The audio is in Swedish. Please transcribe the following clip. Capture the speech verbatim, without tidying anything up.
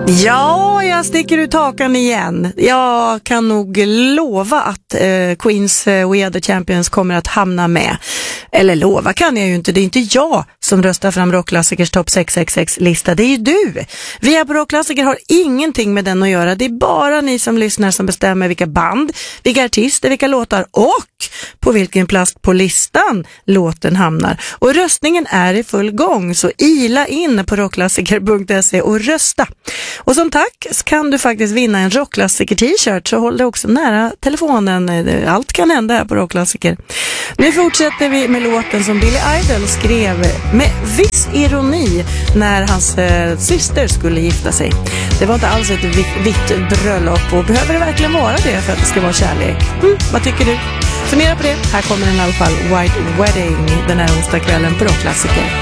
Ja, jag sticker ut hakan igen. Jag kan nog lova att eh, Queens eh, We Are The Champions kommer att hamna med. Eller lova kan jag ju inte. Det är inte jag som röstar fram Rockklassikers topp sex sex sex-lista. Det är ju du. Vi här på Rockklassiker har ingenting med den att göra. Det är bara ni som lyssnar som bestämmer vilka band, vilka artister, vilka låtar och på vilken plats på listan låten hamnar. Och röstningen är i full gång, så ila in på rockklassiker punkt se och rösta. Och som tack kan du faktiskt vinna en Rockklassiker t-shirt, så håll dig också nära telefonen. Allt kan hända här på Rockklassiker. Nu fortsätter vi med låten som Billy Idol skrev med viss ironi när hans eh, syster skulle gifta sig. Det var inte alls ett vitt, vitt bröllop, och behöver det verkligen vara det för att det ska vara kärlek? Mm, vad tycker du? Fundera på det. Här kommer den i alla fall, White Wedding, den här onsdagskvällen på Rockklassiker.